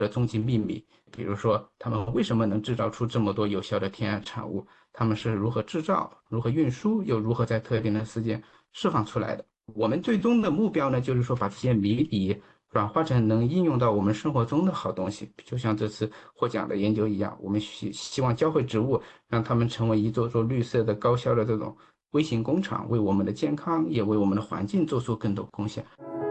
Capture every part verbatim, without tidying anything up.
的终极秘密，比如说他们为什么能制造出这么多有效的天然产物，他们是如何制造、如何运输，又如何在特定的时间释放出来的。我们最终的目标呢，就是说把这些谜底转化成能应用到我们生活中的好东西，就像这次获奖的研究一样，我们希希望教会植物，让它们成为一座座绿色的、高效的这种微型工厂，为我们的健康，也为我们的环境做出更多贡獻。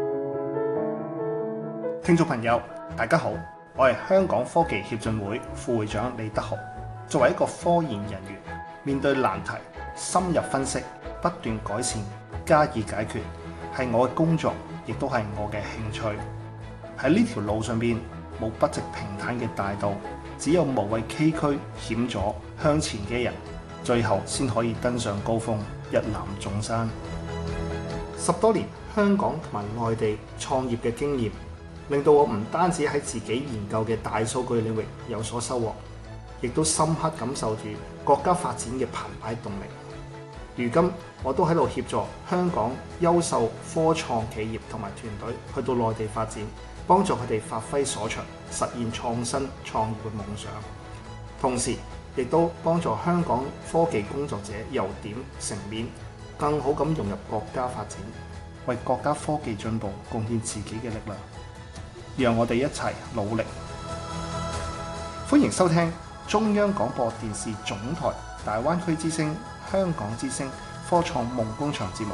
聽眾朋友，大家好，我係香港科技協進會副會長李德豪。作為一個科研人員，面對難題，深入分析，不斷改善，加以解決，係我嘅工作，亦都係我嘅興趣。喺呢條路上邊，冇筆直平坦嘅大道，只有無畏崎嶇險阻向前嘅人，最後先可以登上高峰，一覽眾山。十多年香港同埋內地創業嘅經驗，令到我唔單止喺自己研究嘅大數據領域有所收穫，亦都深刻感受住國家發展嘅澎湃動力。如今我都喺度協助香港優秀科創企業同埋團隊去到內地發展，幫助佢哋發揮所長，實現創新創業嘅夢想。同時亦都幫助香港科技工作者由點成面，更好咁融入國家發展，為國家科技進步貢獻自己嘅力量。讓我哋一齊努力。歡迎收聽中央廣播電視總台大灣區之聲、香港之聲科創夢工場節目。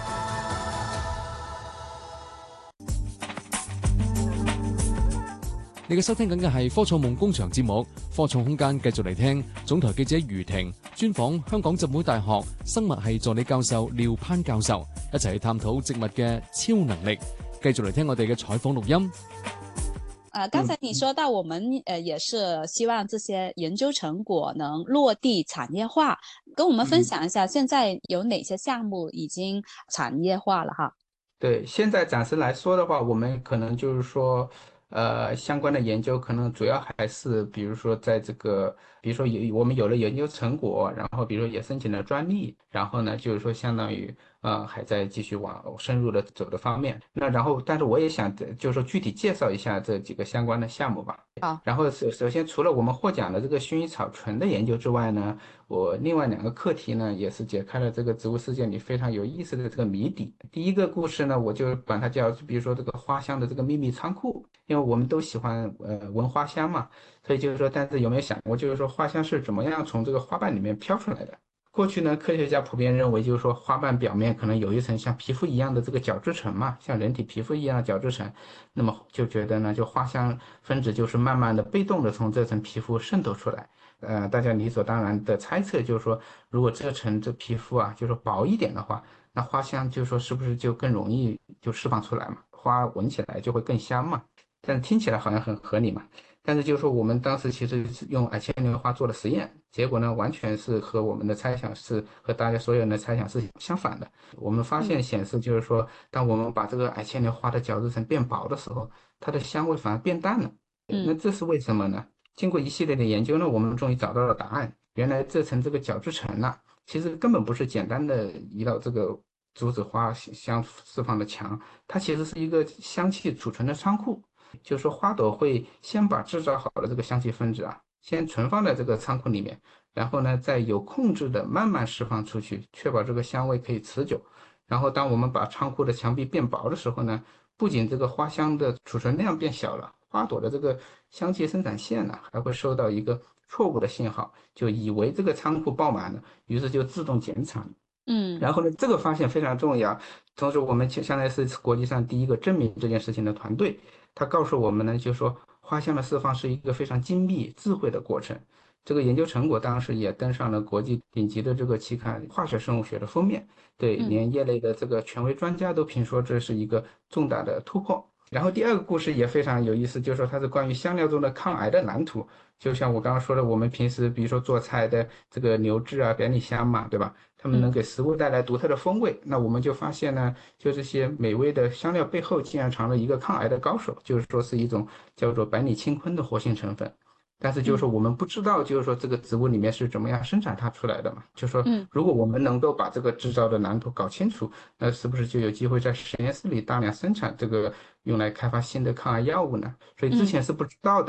你嘅收聽緊嘅係科創夢工場節目，科創空間繼續嚟聽總台記者余婷專訪香港浸會大學生物系助理教授廖攀教授，一齊去探討植物嘅超能力。繼續嚟聽我哋嘅採訪錄音。 呃，剛才你說到我們呃也是希望這些研究成果能落地產業化，跟我們分享一下現在有哪些項目已經產業化了哈？ 對，現在暫時來說的話，我們可能就是說呃，相關的研究可能主要還是，比如說在這個，比如說有我們有了研究成果，然後比如說也申請了專利，然後呢，就是說相當於呃還在繼續往深入的走的方面。那然後，但是我也想就是說具體介紹一下這幾個相關的項目吧。 好。 然後首首先除了我們獲獎的這個薰衣草醇的研究之外呢，我另外兩個課題呢，也是解開了這個植物世界裏非常有意思的這個謎底。第一個故事呢，我就把它叫，比如說這個花香的這個秘密倉庫，因為我們都喜歡呃聞花香嘛，所以就是說，但是有沒有想過，就是說花香是怎麼樣從這個花瓣裡面飄出來的？過去呢，科學家普遍認為，就是說花瓣表面可能有一層像皮膚一樣的這個角質層嘛，像人體皮膚一樣的角質層，那麼就覺得呢，就花香分子就是慢慢的被動的從這層皮膚滲透出來。呃，大家理所當然的猜測就是說，如果這層這皮膚啊，就是薄一點的話，那花香就是說是不是就更容易就釋放出來嘛？花聞起來就會更香嘛？但聽起來好像很合理嘛。但是就是說我們當時其實是用矮千年花做了實驗，結果呢完全是和我們的猜想是和大家所有人的猜想是相反的。我們發現顯示就是說，當我們把這個矮千年花的角質層變薄的時候，它的香味反而變淡了。那這是為什麼呢？經過一系列的研究呢，我們終於找到了答案。原來這層這個角質層啊，其實根本不是簡單的一道這個阻止花香釋放的牆，它其實是一個香氣儲存的倉庫。就是說花朵會先把製造好的這個香氣分子啊，先存放在這個倉庫裡面，然後呢，再有控制的慢慢釋放出去，確保這個香味可以持久。然後當我們把倉庫的牆壁變薄的時候呢，不僅這個花香的儲存量變小了，花朵的這個香氣生產線呢，還會收到一個錯誤的信號，就以為這個倉庫爆滿了，於是就自動減產。嗯，然後呢，這個發現非常重要，同時我們相當於是國際上第一個證明這件事情的團隊。他告訴我們呢，就是說花香的釋放是一個非常精密、智慧的過程。這個研究成果當時也登上了國際頂級的這個期刊《化學生物學》的封面，對，連業內的這個權威專家都評說這是一個重大的突破。然後第二個故事也非常有意思，就是說它是關於香料中的抗癌的藍圖。就像我剛剛說的，我們平時比如說做菜的這個牛至啊、百里香嘛，對吧？它們能給食物帶來獨特的風味。那我們就發現呢，就這些美味的香料背後竟然藏了一個抗癌的高手，就是說是一種叫做百里青坤的活性成分。 但是就是说我们不知道，就是说这个植物里面是怎么样生产它出来的嘛。就是说， 嗯如果我们能够把这个制造的蓝图搞清楚，那是不是就有机会在实验室里大量生产这个用来开发新的抗癌药物呢？所以之嗯。 前是不知道的。